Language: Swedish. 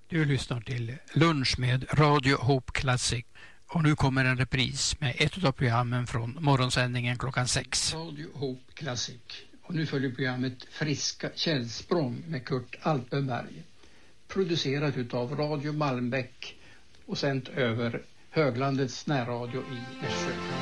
Du lyssnar till Lunch med Radio Hope Classic. Och nu kommer en repris med ett av programmen från morgonsändningen klockan 6. Radio Hope Classic. Och nu följer programmet Friska källsprång med Kurt Alpenberg. Producerat utav Radio Malmbäck och sänt över Höglandets närradio i Nässjö.